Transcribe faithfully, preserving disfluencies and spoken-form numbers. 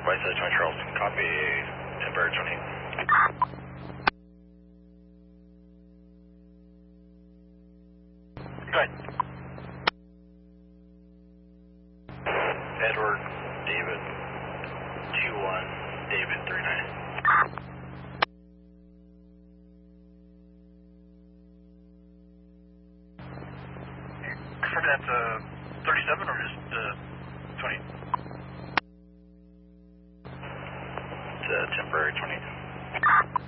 Vice twenty Charleston, copy, temporary twenty. Go ahead. Edward, David, two one, David, three nine. For that uh, thirty-seven or just uh, twenty? It's uh, temporary twenty.